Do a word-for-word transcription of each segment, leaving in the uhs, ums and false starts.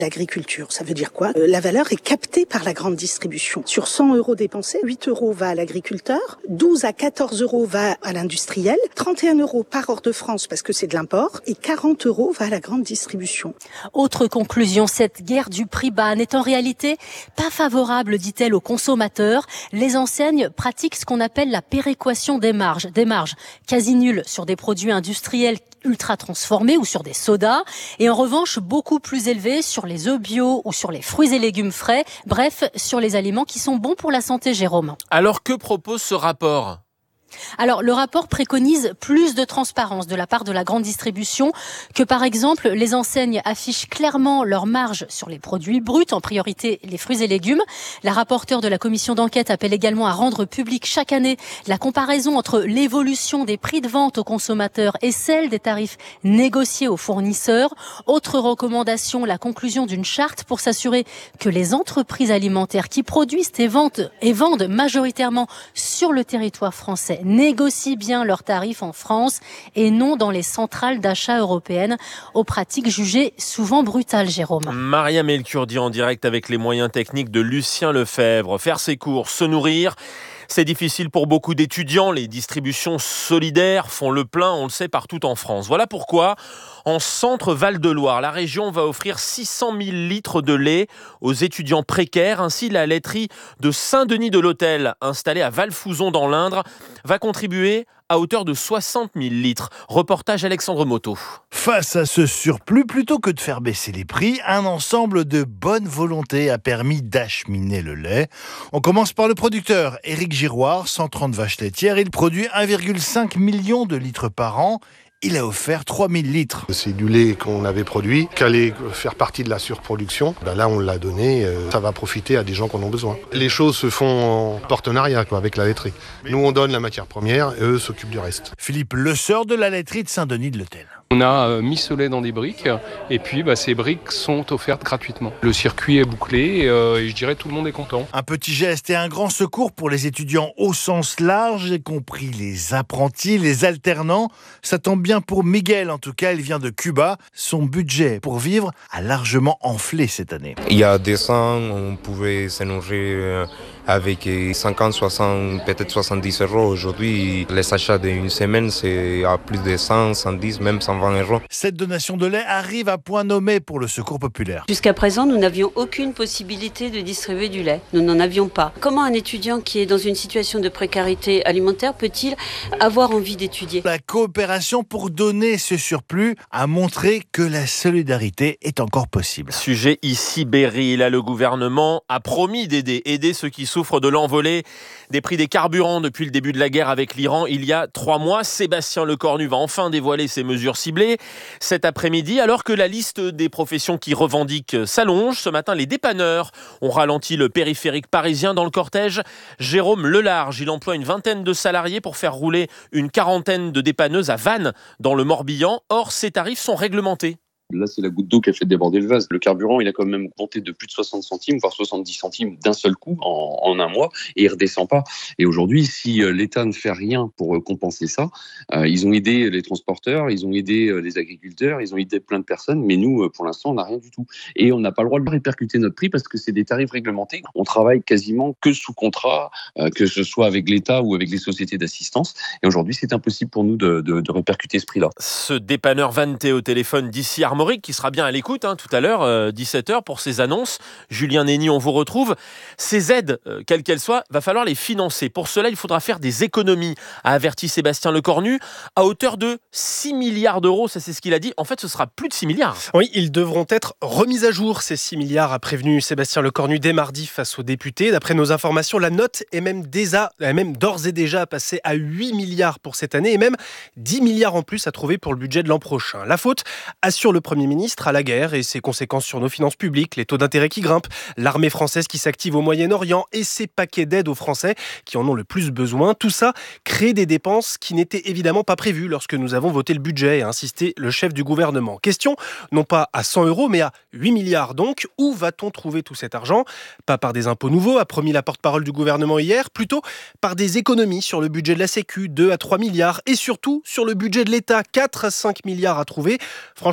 L'agriculture, ça veut dire quoi ? euh, La valeur est captée par la grande distribution. Sur cent euros dépensés, huit euros va à l'agriculteur, douze à quatorze euros va à l'industriel, trente et un euros part hors de France parce que c'est de l'import et quarante euros va à la grande distribution. Autre conclusion, cette guerre du prix bas n'est en réalité pas favorable, dit-elle, aux consommateurs. Les enseignes pratiquent ce qu'on appelle la péréquation des marges, des marges quasi nulles sur des produits industriels ultra transformés ou sur des sodas, et en revanche beaucoup plus élevés sur les œufs bio ou sur les fruits et légumes frais, bref, sur les aliments qui sont bons pour la santé, Jérôme. Alors que propose ce rapport ? Alors, le rapport préconise plus de transparence de la part de la grande distribution, que par exemple, les enseignes affichent clairement leurs marges sur les produits bruts, en priorité les fruits et légumes. La rapporteure de la commission d'enquête appelle également à rendre public chaque année la comparaison entre l'évolution des prix de vente aux consommateurs et celle des tarifs négociés aux fournisseurs. Autre recommandation, la conclusion d'une charte pour s'assurer que les entreprises alimentaires qui produisent et vendent, et vendent majoritairement sur le territoire français négocient bien leurs tarifs en France et non dans les centrales d'achat européennes, aux pratiques jugées souvent brutales, Jérôme. Mariam El-Kurdi en direct avec les moyens techniques de Lucien Lefebvre. Faire ses courses, se nourrir, c'est difficile pour beaucoup d'étudiants. Les distributions solidaires font le plein, on le sait, partout en France. Voilà pourquoi, en centre Val-de-Loire, la région va offrir six cent mille litres de lait aux étudiants précaires. Ainsi, la laiterie de Saint-Denis de l'Hôtel, installée à Valfouzon dans l'Indre, va contribuer à hauteur de soixante mille litres. Reportage Alexandre Moto. Face à ce surplus, plutôt que de faire baisser les prix, un ensemble de bonne volonté a permis d'acheminer le lait. On commence par le producteur, Éric Giroir, cent trente vaches laitières. Il produit un virgule cinq million de litres par an. Il a offert trois mille litres. C'est du lait qu'on avait produit, qui allait faire partie de la surproduction. Ben là, on l'a donné, ça va profiter à des gens qui en ont besoin. Les choses se font en partenariat quoi, avec la laiterie. Nous, on donne la matière première et eux s'occupent du reste. Philippe Lesseur de la laiterie de Saint-Denis de l'Hôtel. On a mis ce lait dans des briques et puis bah, ces briques sont offertes gratuitement. Le circuit est bouclé et, euh, et je dirais tout le monde est content. Un petit geste et un grand secours pour les étudiants au sens large, y compris les apprentis, les alternants. Ça tombe bien pour Miguel, en tout cas, il vient de Cuba. Son budget pour vivre a largement enflé cette année. Il y a deux ans, on pouvait se nourrir avec cinquante, soixante, peut-être soixante-dix euros. Aujourd'hui, les achats d'une semaine, c'est à plus de cent, cent dix, même cent vingt euros. Cette donation de lait arrive à point nommé pour le Secours populaire. Jusqu'à présent, nous n'avions aucune possibilité de distribuer du lait. Nous n'en avions pas. Comment un étudiant qui est dans une situation de précarité alimentaire peut-il avoir envie d'étudier ? La coopération pour donner ce surplus a montré que la solidarité est encore possible. Sujet ici Berry. Là, le gouvernement a promis d'aider, aider ceux qui souffrent de l'envolée des prix des carburants depuis le début de la guerre avec l'Iran il y a trois mois. Sébastien Lecornu va enfin dévoiler ses mesures ciblées cet après-midi, alors que la liste des professions qui revendiquent s'allonge. Ce matin, les dépanneurs ont ralenti le périphérique parisien dans le cortège. Jérôme Lelarge, il emploie une vingtaine de salariés pour faire rouler une quarantaine de dépanneuses à Vannes, dans le Morbihan. Or, ces tarifs sont réglementés. Là, c'est la goutte d'eau qui a fait déborder le vase. Le carburant, il a quand même augmenté de plus de soixante centimes, voire soixante-dix centimes d'un seul coup en, en un mois, et il ne redescend pas. Et aujourd'hui, si euh, l'État ne fait rien pour euh, compenser ça, euh, ils ont aidé les transporteurs, ils ont aidé euh, les agriculteurs, ils ont aidé plein de personnes, mais nous, euh, pour l'instant, on n'a rien du tout. Et on n'a pas le droit de répercuter notre prix parce que c'est des tarifs réglementés. On travaille quasiment que sous contrat, euh, que ce soit avec l'État ou avec les sociétés d'assistance. Et aujourd'hui, c'est impossible pour nous de, de, de répercuter ce prix-là. Ce dépanneur Vanneté au téléphone d'ici Armorique, qui sera bien à l'écoute hein, tout à l'heure, euh, dix-sept heures, pour ses annonces. Julien Nény, on vous retrouve. Ces aides, euh, quelles qu'elles soient, va falloir les financer. Pour cela, il faudra faire des économies, a averti Sébastien Lecornu, à hauteur de six milliards d'euros. Ça, c'est ce qu'il a dit. En fait, ce sera plus de six milliards. Oui, ils devront être remis à jour, ces six milliards, a prévenu Sébastien Lecornu dès mardi face aux députés. D'après nos informations, la note est même, déjà, est même d'ores et déjà passée à huit milliards pour cette année et même dix milliards en plus à trouver pour le budget de l'an prochain. La faute, assure le Premier ministre, à la guerre et ses conséquences sur nos finances publiques, les taux d'intérêt qui grimpent, l'armée française qui s'active au Moyen-Orient et ses paquets d'aide aux Français qui en ont le plus besoin. Tout ça crée des dépenses qui n'étaient évidemment pas prévues lorsque nous avons voté le budget, a insisté le chef du gouvernement. Question, non pas à cent euros, mais à huit milliards donc. Où va-t-on trouver tout cet argent ? Pas par des impôts nouveaux, a promis la porte-parole du gouvernement hier, plutôt par des économies sur le budget de la Sécu, deux à trois milliards, et surtout sur le budget de l'État, quatre à cinq milliards à trouver. Franchement, ça va être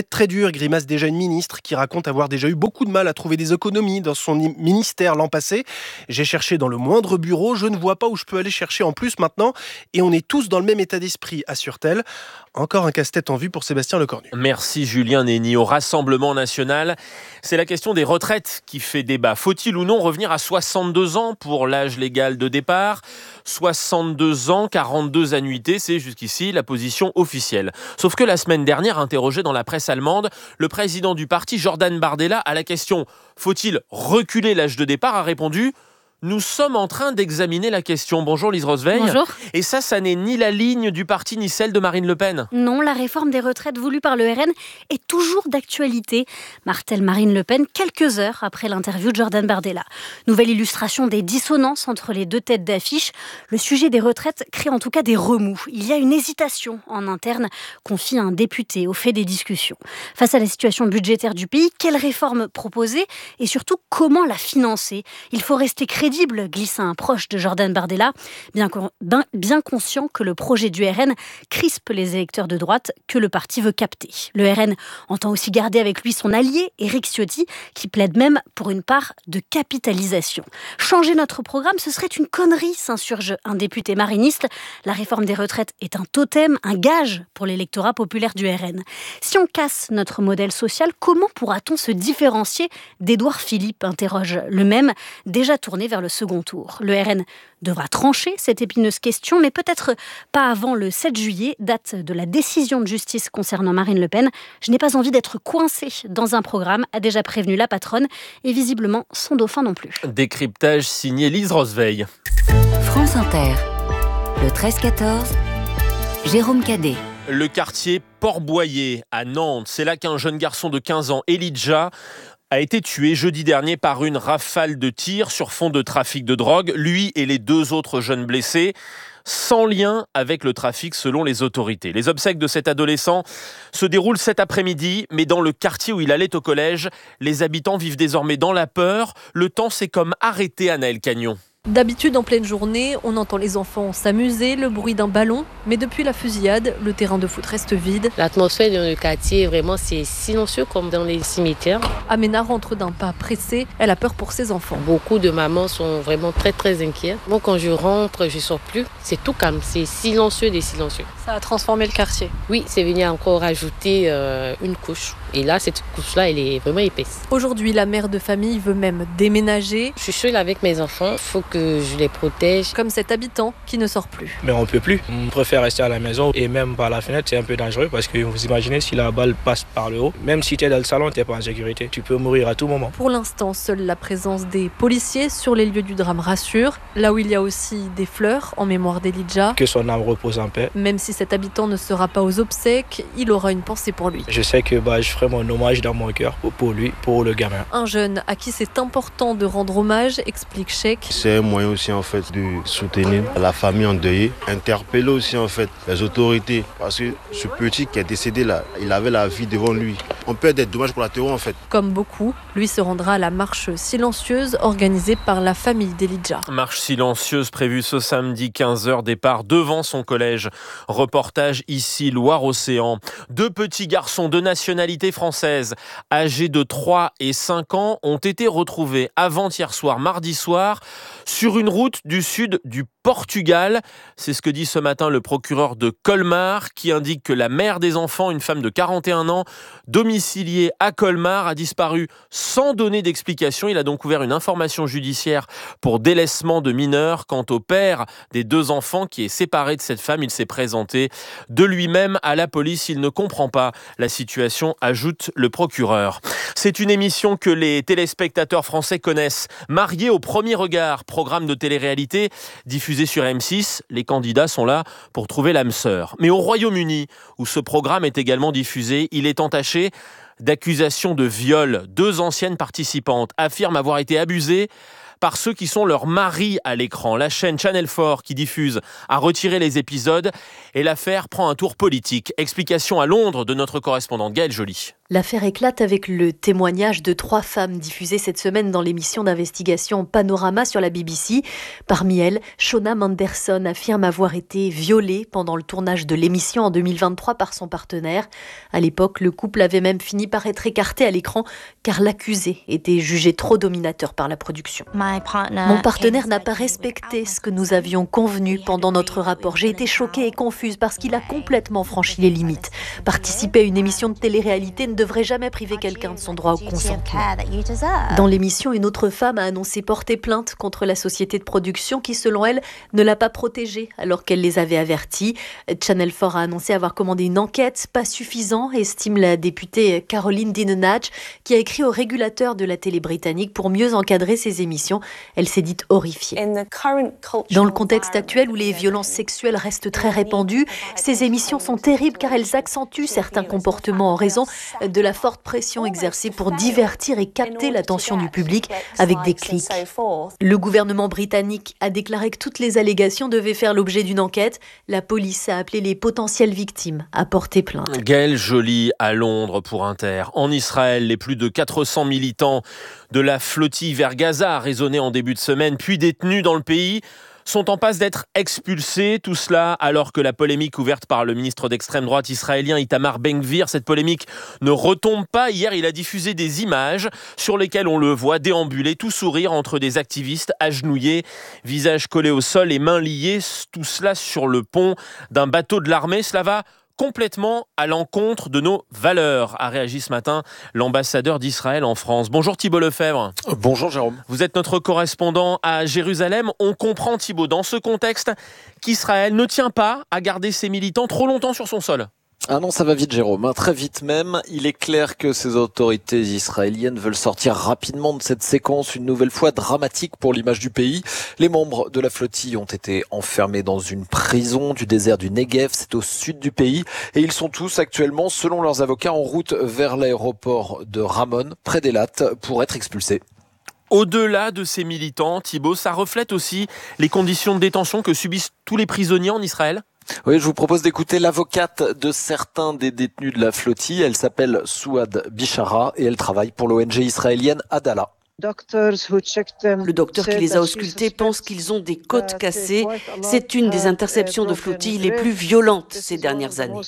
être très dur, grimace déjà une ministre qui raconte avoir déjà eu beaucoup de mal à trouver des économies dans son ministère l'an passé. J'ai cherché dans le moindre bureau, je ne vois pas où je peux aller chercher en plus maintenant. Et on est tous dans le même état d'esprit, assure-t-elle. Encore un casse-tête en vue pour Sébastien Lecornu. Merci Julien Néni. Au Rassemblement national, c'est la question des retraites qui fait débat. Faut-il ou non revenir à soixante-deux ans pour l'âge légal de départ ? soixante-deux ans, quarante-deux annuités, c'est jusqu'ici la position officielle. Sauf que la semaine dernière, interrogé dans la presse allemande, le président du parti, Jordan Bardella, à la question « Faut-il reculer l'âge de départ ?», a répondu « Nous sommes en train d'examiner la question. » Bonjour Lise Rosveil. Bonjour. Et ça, ça n'est ni la ligne du parti ni celle de Marine Le Pen. Non, la réforme des retraites voulue par le R N est toujours d'actualité, martèle Marine Le Pen quelques heures après l'interview de Jordan Bardella. Nouvelle illustration des dissonances entre les deux têtes d'affiche. Le sujet des retraites crée en tout cas des remous. Il y a une hésitation en interne, confie un député au fait des discussions. Face à la situation budgétaire du pays, quelle réforme proposer et surtout comment la financer ? Il faut rester crédible, glisse un proche de Jordan Bardella, bien, bien, bien conscient que le projet du R N crispe les électeurs de droite que le parti veut capter. Le R N entend aussi garder avec lui son allié, Éric Ciotti, qui plaide même pour une part de capitalisation. Changer notre programme, ce serait une connerie, s'insurge un député mariniste. La réforme des retraites est un totem, un gage pour l'électorat populaire du R N. Si on casse notre modèle social, comment pourra-t-on se différencier d'Édouard Philippe, interroge le même, déjà tourné vers le second tour. Le R N devra trancher cette épineuse question, mais peut-être pas avant le sept juillet, date de la décision de justice concernant Marine Le Pen. Je n'ai pas envie d'être coincée dans un programme, a déjà prévenu la patronne, et visiblement son dauphin non plus. Décryptage signé Lise Rosveil. France Inter, le treize quatorze, Jérôme Cadet. Le quartier Port-Boyer à Nantes, c'est là qu'un jeune garçon de quinze ans, Elijah, a été tué jeudi dernier par une rafale de tirs sur fond de trafic de drogue. Lui et les deux autres jeunes blessés, sans lien avec le trafic selon les autorités. Les obsèques de cet adolescent se déroulent cet après-midi, mais dans le quartier où il allait au collège, les habitants vivent désormais dans la peur. Le temps s'est comme arrêté à Naël Cagnon. D'habitude, en pleine journée, on entend les enfants s'amuser, le bruit d'un ballon. Mais depuis la fusillade, le terrain de foot reste vide. L'atmosphère dans le quartier, vraiment, c'est silencieux comme dans les cimetières. Amena rentre d'un pas pressé. Elle a peur pour ses enfants. Beaucoup de mamans sont vraiment très, très inquiètes. Moi, quand je rentre, je ne sors plus. C'est tout calme. C'est silencieux des silencieux. Ça a transformé le quartier. Oui, c'est venu encore ajouter euh, une couche. Et là, cette couche-là, elle est vraiment épaisse. Aujourd'hui, la mère de famille veut même déménager. Je suis seule avec mes enfants. Il faut que je les protège. Comme cet habitant qui ne sort plus. Mais on ne peut plus. On préfère rester à la maison et même par la fenêtre, c'est un peu dangereux parce que vous imaginez si la balle passe par le haut, même si tu es dans le salon, tu n'es pas en sécurité. Tu peux mourir à tout moment. Pour l'instant, seule la présence des policiers sur les lieux du drame rassure. Là où il y a aussi des fleurs en mémoire d'Elijah. Que son âme repose en paix. Même si cet habitant ne sera pas aux obsèques, il aura une pensée pour lui. Je sais que bah, je ferai mon hommage dans mon cœur pour lui, pour le gamin. Un jeune à qui c'est important de rendre hommage, explique Cheikh. C'est un moyen aussi en fait de soutenir la famille endeuillée, interpeller aussi en fait les autorités parce que ce petit qui est décédé là, il avait la vie devant lui. On peut être des dommages collatéraux en fait. Comme beaucoup, lui se rendra à la marche silencieuse organisée par la famille d'Elijah. Marche silencieuse prévue ce samedi quinze heures, départ devant son collège. Reportage ici Loire-Océan. Deux petits garçons de nationalité française âgés de trois et cinq ans ont été retrouvés avant-hier soir, mardi soir, sur une route du sud du Portugal. C'est ce que dit ce matin le procureur de Colmar qui indique que la mère des enfants, une femme de quarante et un ans, domiciliée à Colmar, a disparu sans donner d'explication. Il a donc ouvert une information judiciaire pour délaissement de mineurs. Quant au père des deux enfants qui est séparé de cette femme, il s'est présenté de lui-même à la police. Il ne comprend pas la situation, ajoute le procureur. C'est une émission que les téléspectateurs français connaissent. Mariés au premier regard, programme de télé-réalité diffusé sur M six. Les candidats sont là pour trouver l'âme sœur. Mais au Royaume-Uni, où ce programme est également diffusé, il est entaché d'accusations de viol. Deux anciennes participantes affirment avoir été abusées par ceux qui sont leurs maris à l'écran. La chaîne Channel quatre qui diffuse a retiré les épisodes et l'affaire prend un tour politique. Explication à Londres de notre correspondante Gaëlle Joly. L'affaire éclate avec le témoignage de trois femmes diffusées cette semaine dans l'émission d'investigation Panorama sur la B B C. Parmi elles, Shona Manderson affirme avoir été violée pendant le tournage de l'émission en deux mille vingt-trois par son partenaire. À l'époque, le couple avait même fini par être écarté à l'écran car l'accusé était jugé trop dominateur par la production. Mon partenaire n'a pas respecté ce que nous avions convenu pendant notre rapport. J'ai été choquée et confuse parce qu'il a complètement franchi les limites. Participer à une émission de télé-réalité ne devrait jamais priver quelqu'un de son droit au consentement. Dans l'émission, une autre femme a annoncé porter plainte contre la société de production qui, selon elle, ne l'a pas protégée alors qu'elle les avait avertis. Channel quatre a annoncé avoir commandé une enquête, pas suffisant, estime la députée Caroline Dinenage, qui a écrit au régulateur de la télé britannique pour mieux encadrer ses émissions. Elle s'est dite horrifiée. Dans le contexte actuel où les violences sexuelles restent très répandues, ces émissions sont terribles car elles accentuent certains comportements en raison de la forte pression exercée pour divertir et capter l'attention du public avec des clics. Le gouvernement britannique a déclaré que toutes les allégations devaient faire l'objet d'une enquête. La police a appelé les potentielles victimes à porter plainte. Gaëlle Joly à Londres pour Inter. En Israël, les plus de quatre cents militants de la flottille vers Gaza arraisonnés en début de semaine, puis détenus dans le pays, sont en passe d'être expulsés. Tout cela alors que la polémique ouverte par le ministre d'extrême droite israélien Itamar Ben-Gvir, cette polémique ne retombe pas. Hier, il a diffusé des images sur lesquelles on le voit déambuler, tout sourire entre des activistes agenouillés, visage collé au sol et mains liées. Tout cela sur le pont d'un bateau de l'armée. Cela va complètement à l'encontre de nos valeurs, a réagi ce matin l'ambassadeur d'Israël en France. Bonjour Thibault Lefebvre. Bonjour Jérôme. Vous êtes notre correspondant à Jérusalem. On comprend, Thibault, dans ce contexte, qu'Israël ne tient pas à garder ses militants trop longtemps sur son sol. Ah non, ça va vite Jérôme, hein, très vite même. Il est clair que ces autorités israéliennes veulent sortir rapidement de cette séquence, une nouvelle fois dramatique pour l'image du pays. Les membres de la flottille ont été enfermés dans une prison du désert du Negev, c'est au sud du pays, et ils sont tous actuellement, selon leurs avocats, en route vers l'aéroport de Ramon, près d'Elat, pour être expulsés. Au-delà de ces militants, Thibault, ça reflète aussi les conditions de détention que subissent tous les prisonniers en Israël ? Oui, je vous propose d'écouter l'avocate de certains des détenus de la flottille. Elle s'appelle Souad Bishara et elle travaille pour l'O N G israélienne Adala. Le docteur qui les a auscultés pense qu'ils ont des côtes cassées. C'est une des interceptions de flottille les plus violentes ces dernières années.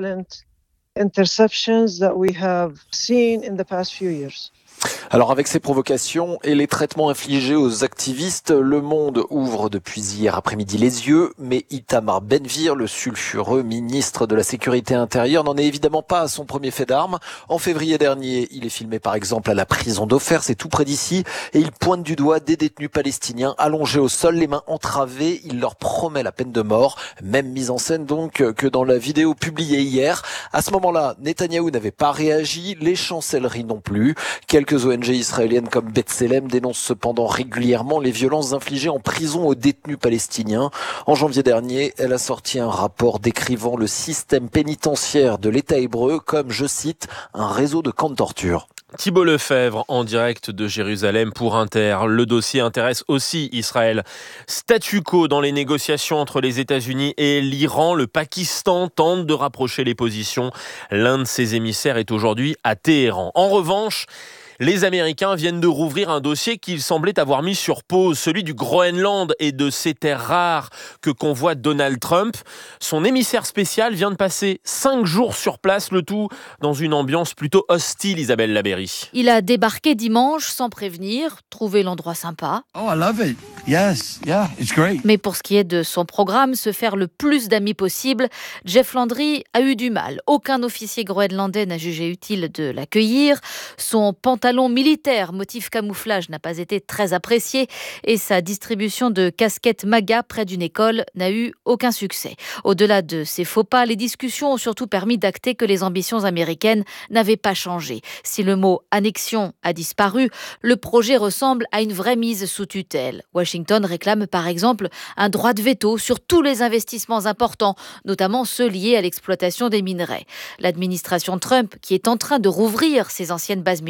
Alors avec ces provocations et les traitements infligés aux activistes, le monde ouvre depuis hier après-midi les yeux, mais Itamar Ben-Gvir, le sulfureux ministre de la Sécurité intérieure, n'en est évidemment pas à son premier fait d'armes. En février dernier, il est filmé par exemple à la prison d'Ofer, c'est tout près d'ici, et il pointe du doigt des détenus palestiniens allongés au sol, les mains entravées. Il leur promet la peine de mort, même mise en scène donc que dans la vidéo publiée hier. À ce moment-là, Netanyahou n'avait pas réagi, les chancelleries non plus. Quelques O N G israéliennes comme B'Tselem dénoncent cependant régulièrement les violences infligées en prison aux détenus palestiniens. En janvier dernier, elle a sorti un rapport décrivant le système pénitentiaire de l'État hébreu comme, je cite, un réseau de camps de torture. Thibault Lefebvre en direct de Jérusalem pour Inter. Le dossier intéresse aussi Israël. Statu quo dans les négociations entre les États-Unis et l'Iran. Le Pakistan tente de rapprocher les positions. L'un de ses émissaires est aujourd'hui à Téhéran. En revanche, les Américains viennent de rouvrir un dossier qu'ils semblaient avoir mis sur pause, celui du Groenland et de ces terres rares que convoite Donald Trump. Son émissaire spécial vient de passer cinq jours sur place, le tout dans une ambiance plutôt hostile, Isabelle Labéry. Il a débarqué dimanche sans prévenir, trouvé l'endroit sympa. Oh, I love it. Yes, yeah, it's great. Mais pour ce qui est de son programme, se faire le plus d'amis possible, Jeff Landry a eu du mal. Aucun officier groenlandais n'a jugé utile de l'accueillir. Son pantalon militaire motif camouflage n'a pas été très apprécié et sa distribution de casquettes MAGA près d'une école n'a eu aucun succès. Au-delà de ces faux pas, les discussions ont surtout permis d'acter que les ambitions américaines n'avaient pas changé. Si le mot annexion a disparu, le projet ressemble à une vraie mise sous tutelle. Washington réclame par exemple un droit de veto sur tous les investissements importants, notamment ceux liés à l'exploitation des minerais. L'administration Trump, qui est en train de rouvrir ses anciennes bases militaires,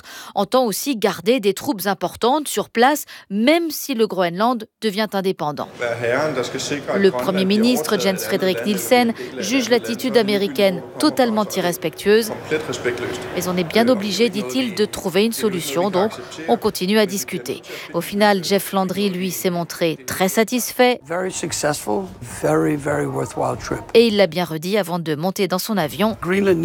entend aussi garder des troupes importantes sur place, même si le Groenland devient indépendant. Le Premier ministre Jens Frederik Nielsen juge l'attitude américaine totalement irrespectueuse. Mais on est bien obligé, dit-il, de trouver une solution, donc on continue à discuter. Au final, Jeff Landry, lui, s'est montré très satisfait. Et il l'a bien redit avant de monter dans son avion.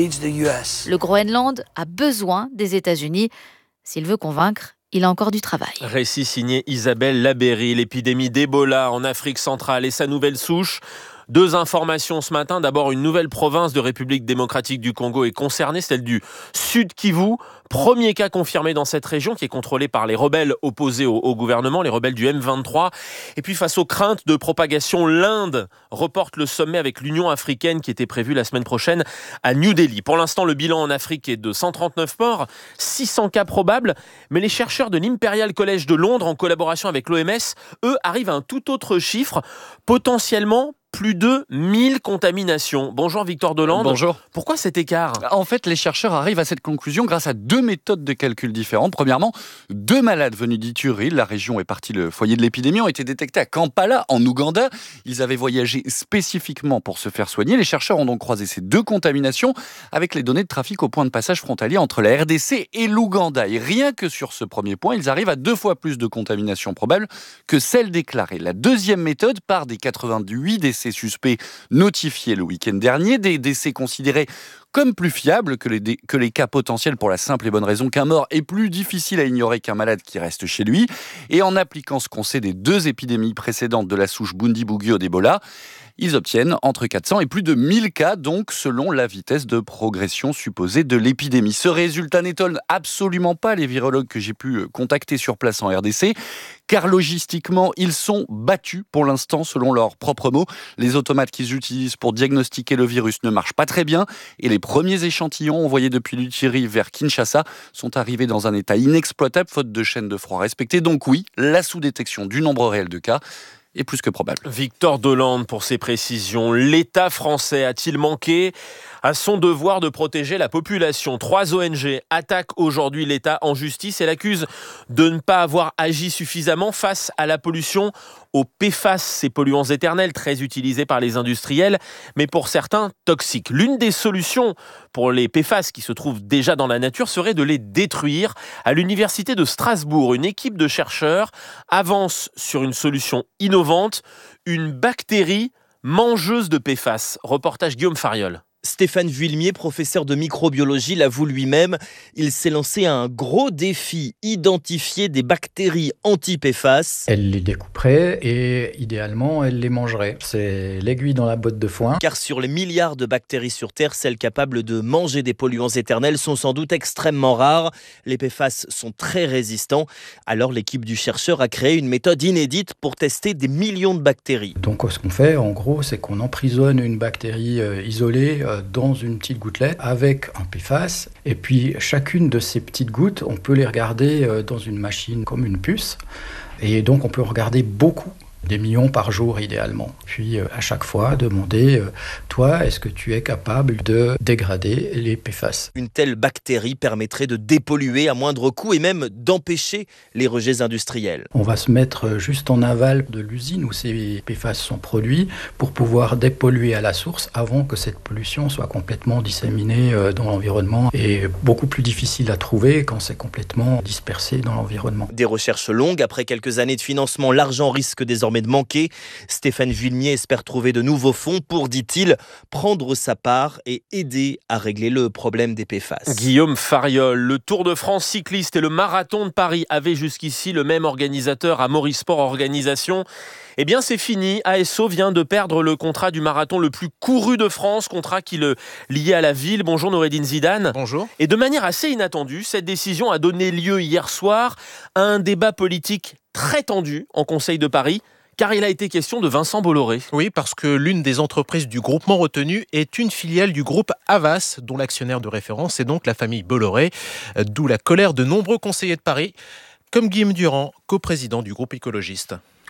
Le Groenland a besoin des États-Unis. S'il veut convaincre, il a encore du travail. Récit signé Isabelle Labéry. L'épidémie d'Ebola en Afrique centrale et sa nouvelle souche. Deux informations ce matin. D'abord, une nouvelle province de République démocratique du Congo est concernée, celle du Sud Kivu. Premier cas confirmé dans cette région qui est contrôlée par les rebelles opposés au, au gouvernement, les rebelles du M vingt-trois. Et puis face aux craintes de propagation, l'Inde reporte le sommet avec l'Union africaine qui était prévu la semaine prochaine à New Delhi. Pour l'instant, le bilan en Afrique est de cent trente-neuf morts, six cents cas probables. Mais les chercheurs de l'Imperial College de Londres, en collaboration avec l'O M S, eux, arrivent à un tout autre chiffre, potentiellement plus de mille contaminations. Bonjour Victor Delande. Bonjour. Pourquoi cet écart ? En fait, les chercheurs arrivent à cette conclusion grâce à deux méthodes de calcul différentes. Premièrement, deux malades venus d'Ituri, la région où est parti le foyer de l'épidémie, ont été détectés à Kampala, en Ouganda. Ils avaient voyagé spécifiquement pour se faire soigner. Les chercheurs ont donc croisé ces deux contaminations avec les données de trafic au point de passage frontalier entre la R D C et l'Ouganda. Et rien que sur ce premier point, ils arrivent à deux fois plus de contaminations probables que celles déclarées. La deuxième méthode part des quatre-vingt-huit décès suspects notifiés le week-end dernier, des décès considérés comme plus fiables que les, dé- que les cas potentiels pour la simple et bonne raison qu'un mort est plus difficile à ignorer qu'un malade qui reste chez lui. Et en appliquant ce qu'on sait des deux épidémies précédentes de la souche Bundibugyo d'Ebola, ils obtiennent entre quatre cents et plus de mille cas, donc selon la vitesse de progression supposée de l'épidémie. Ce résultat n'étonne absolument pas les virologues que j'ai pu contacter sur place en R D C, car logistiquement, ils sont battus pour l'instant, selon leurs propres mots. Les automates qu'ils utilisent pour diagnostiquer le virus ne marchent pas très bien, et les premiers échantillons envoyés depuis l'Utiri vers Kinshasa sont arrivés dans un état inexploitable, faute de chaîne de froid respectée. Donc oui, la sous-détection du nombre réel de cas est plus que probable. Victor Delande pour ses précisions. L'État français a-t-il manqué à son devoir de protéger la population ? Trois O N G attaquent aujourd'hui l'État en justice et l'accusent de ne pas avoir agi suffisamment face à la pollution aux P F A S, ces polluants éternels très utilisés par les industriels, mais pour certains toxiques. L'une des solutions pour les P F A S qui se trouvent déjà dans la nature serait de les détruire. À l'université de Strasbourg, une équipe de chercheurs avance sur une solution innovante, une bactérie mangeuse de P F A S. Reportage Guillaume Fariol. Stéphane Vuillemier, professeur de microbiologie, l'avoue lui-même. Il s'est lancé à un gros défi, identifier des bactéries anti-P F A S. Elle les découperait et idéalement, elle les mangerait. C'est l'aiguille dans la botte de foin. Car sur les milliards de bactéries sur Terre, celles capables de manger des polluants éternels sont sans doute extrêmement rares. Les P F A S sont très résistants. Alors l'équipe du chercheur a créé une méthode inédite pour tester des millions de bactéries. Donc ce qu'on fait, en gros, c'est qu'on emprisonne une bactérie euh, isolée euh, dans une petite gouttelette avec un P F A S. Et puis chacune de ces petites gouttes, on peut les regarder euh, dans une machine comme une puce. Et donc on peut regarder beaucoup, des millions par jour idéalement. Puis euh, à chaque fois demander, euh, toi, est-ce que tu es capable de dégrader les P F A S ? Une telle bactérie permettrait de dépolluer à moindre coût et même d'empêcher les rejets industriels. On va se mettre juste en aval de l'usine où ces P F A S sont produits pour pouvoir dépolluer à la source avant que cette pollution soit complètement disséminée euh, dans l'environnement et beaucoup plus difficile à trouver quand c'est complètement dispersé dans l'environnement. Des recherches longues, après quelques années de financement, l'argent risque désormais de manquer. Stéphane Vuillemier espère trouver de nouveaux fonds pour, dit-il, prendre sa part et aider à régler le problème des P F A S. Guillaume Fariol, le Tour de France cycliste et le Marathon de Paris avaient jusqu'ici le même organisateur, Amaury Sport Organisation. Eh bien, c'est fini. A S O vient de perdre le contrat du marathon le plus couru de France, contrat qui le liait à la ville. Bonjour Noureddine Zidane. Bonjour. Et de manière assez inattendue, cette décision a donné lieu hier soir à un débat politique très tendu en Conseil de Paris. Car il a été question de Vincent Bolloré. Oui, parce que l'une des entreprises du groupement retenu est une filiale du groupe Havas, dont l'actionnaire de référence est donc la famille Bolloré, d'où la colère de nombreux conseillers de Paris, comme Guillaume Durand, coprésident du groupe écologiste.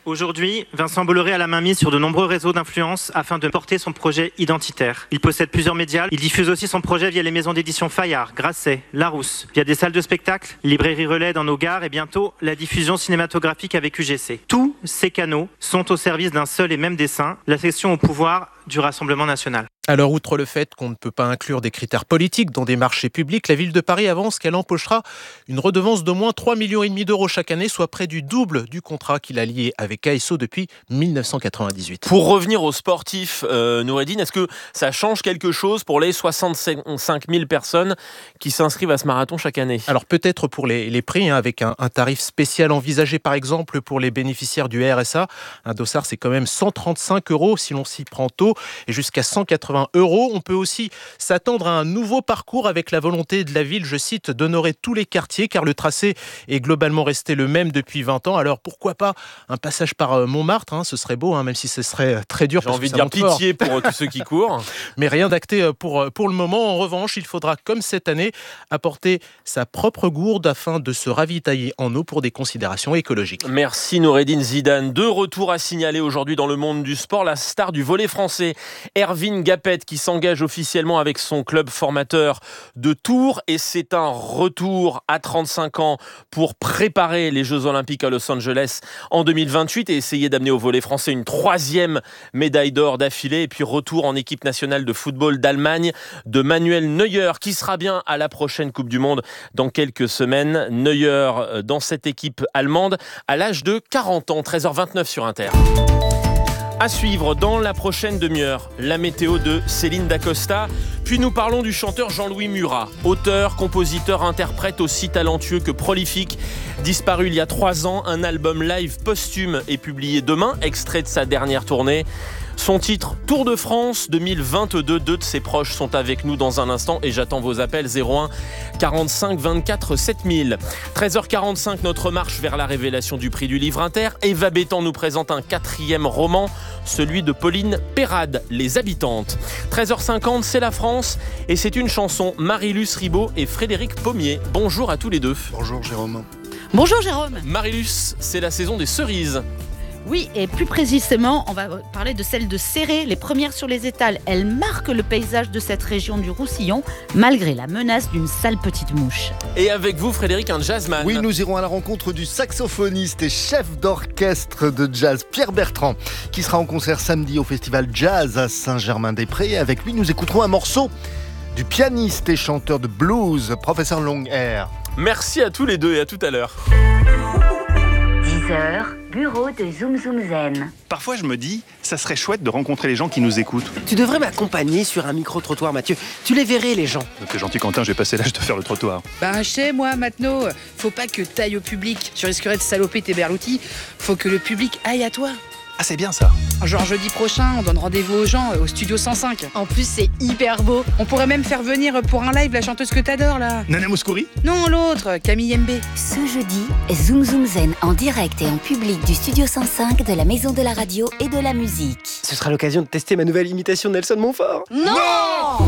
Aujourd'hui, Vincent Bolloré a la main mise sur de nombreux réseaux d'influence afin de porter son projet identitaire. Il possède plusieurs médias. Il diffuse aussi son projet via les maisons d'édition Fayard, Grasset, Larousse, via des salles de spectacle, librairie Relais dans nos gares et bientôt la diffusion cinématographique avec U G C. Tous ces canaux sont au service d'un seul et même dessein, la cession au pouvoir du Rassemblement national. Alors, outre le fait qu'on ne peut pas inclure des critères politiques dans des marchés publics, la ville de Paris avance qu'elle empochera une redevance d'au moins trois virgule cinq millions d'euros chaque année, soit près du double du contrat qu'il a lié avec A S O depuis dix-neuf cent quatre-vingt-dix-huit. Pour revenir aux sportifs, euh, Noureddine, est-ce que ça change quelque chose pour les soixante-cinq mille personnes qui s'inscrivent à ce marathon chaque année ? Alors peut-être pour les, les prix, hein, avec un, un tarif spécial envisagé par exemple pour les bénéficiaires du R S A. Un dossard, c'est quand même cent trente-cinq euros si l'on s'y prend tôt et jusqu'à cent quatre-vingts euros. On peut aussi s'attendre à un nouveau parcours avec la volonté de la ville, je cite, d'honorer tous les quartiers car le tracé est globalement resté le même depuis vingt ans. Alors pourquoi pas un passage par Montmartre, hein, ce serait beau, hein, même si ce serait très dur. J'ai envie de dire pitié fort. Pour tous ceux qui courent. Mais rien d'acté pour, pour le moment. En revanche, il faudra, comme cette année, apporter sa propre gourde afin de se ravitailler en eau pour des considérations écologiques. Merci Noureddine Zidane. Deux retours à signaler aujourd'hui dans le monde du sport. La star du volley français, Ervin Gapet, qui s'engage officiellement avec son club formateur de Tours. Et c'est un retour à trente-cinq ans pour préparer les Jeux Olympiques à Los Angeles en deux mille vingt-huit et essayer d'amener au volley français une troisième médaille d'or d'affilée. Et puis retour en équipe nationale de football d'Allemagne de Manuel Neuer, qui sera bien à la prochaine Coupe du Monde dans quelques semaines. Neuer dans cette équipe allemande à l'âge de quarante ans. treize heures vingt-neuf sur Inter. À suivre dans la prochaine demi-heure, la météo de Céline Dacosta. Puis nous parlons du chanteur Jean-Louis Murat, auteur, compositeur, interprète aussi talentueux que prolifique. Disparu il y a trois ans, un album live posthume est publié demain, extrait de sa dernière tournée. Son titre, Tour de France deux mille vingt-deux. Deux de ses proches sont avec nous dans un instant et j'attends vos appels zéro un quarante-cinq vingt-quatre sept mille. treize heures quarante-cinq, notre marche vers la révélation du prix du livre inter. Eva Bétan nous présente un quatrième roman, celui de Pauline Perrade, Les Habitantes. treize heures cinquante, c'est la France et c'est une chanson. Marie-Luce Ribaud et Frédéric Pommier. Bonjour à tous les deux. Bonjour Jérôme. Bonjour Jérôme. Marie-Luce, c'est la saison des cerises. Oui, et plus précisément, on va parler de celles de Céré, les premières sur les étals. Elles marquent le paysage de cette région du Roussillon, malgré la menace d'une sale petite mouche. Et avec vous, Frédéric, un jazzman. Oui, nous irons à la rencontre du saxophoniste et chef d'orchestre de jazz Pierre Bertrand, qui sera en concert samedi au Festival Jazz à Saint-Germain-des-Prés. Et avec lui, nous écouterons un morceau du pianiste et chanteur de blues, Professeur Longhair. Merci à tous les deux et à tout à l'heure. dix heures, bureau de Zoom Zoom Zen. Parfois, je me dis, ça serait chouette de rencontrer les gens qui nous écoutent. Tu devrais m'accompagner sur un micro-trottoir, Mathieu. Tu les verrais, les gens. T'es gentil, Quentin, j'ai passé l'âge de faire le trottoir. Bah, je sais, moi, maintenant, faut pas que t'ailles au public. Tu risquerais de saloper tes berloutis. Faut que le public aille à toi. Ah, c'est bien ça. Genre jeudi prochain, on donne rendez-vous aux gens au studio cent cinq. En plus, c'est hyper beau. On pourrait même faire venir pour un live la chanteuse que t'adores, là. Nana Mouskouri ? Non, l'autre, Camille M B. Ce jeudi, Zoom Zoom Zen en direct et en public du studio cent cinq de la Maison de la Radio et de la Musique. Ce sera l'occasion de tester ma nouvelle imitation de Nelson Montfort. Non, non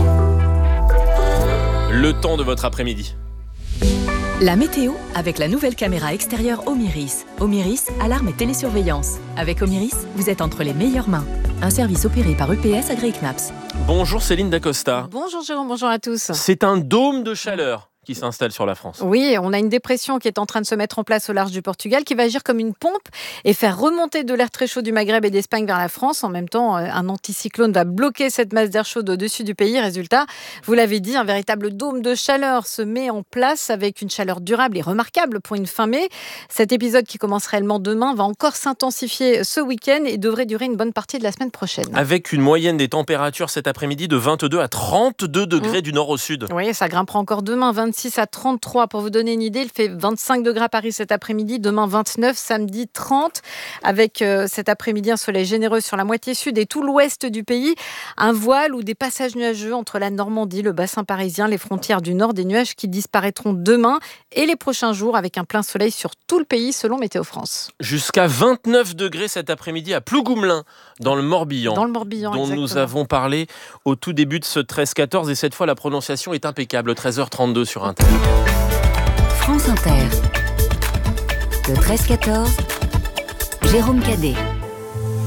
Le temps de votre après-midi. La météo avec la nouvelle caméra extérieure Omiris. Omiris, alarme et télésurveillance. Avec Omiris, vous êtes entre les meilleures mains. Un service opéré par U P S AgriCnaps. Bonjour Céline Dacosta. Bonjour Jérôme, bonjour à tous. C'est un dôme de chaleur qui s'installe sur la France. Oui, on a une dépression qui est en train de se mettre en place au large du Portugal, qui va agir comme une pompe et faire remonter de l'air très chaud du Maghreb et d'Espagne vers la France. En même temps, un anticyclone va bloquer cette masse d'air chaud au-dessus du pays. Résultat, vous l'avez dit, un véritable dôme de chaleur se met en place avec une chaleur durable et remarquable pour une fin mai. Cet épisode qui commence réellement demain va encore s'intensifier ce week-end et devrait durer une bonne partie de la semaine prochaine. Avec une moyenne des températures cet après-midi de vingt-deux à trente-deux degrés mmh. du nord au sud. Oui, ça grimpera encore demain, vingt-six à trente-trois. Pour vous donner une idée, il fait vingt-cinq degrés à Paris cet après-midi, demain vingt-neuf, samedi trente, avec euh, cet après-midi un soleil généreux sur la moitié sud et tout l'ouest du pays, un voile ou des passages nuageux entre la Normandie, le bassin parisien, les frontières du nord, des nuages qui disparaîtront demain et les prochains jours avec un plein soleil sur tout le pays selon Météo France. Jusqu'à vingt-neuf degrés cet après-midi à Plougoumlin, dans le Morbihan, dans le Morbihan dont exactement. Nous avons parlé au tout début de ce treize quatorze et cette fois la prononciation est impeccable, treize heures trente-deux sur Inter. France Inter. Le treize quatorze, Jérôme Cadet.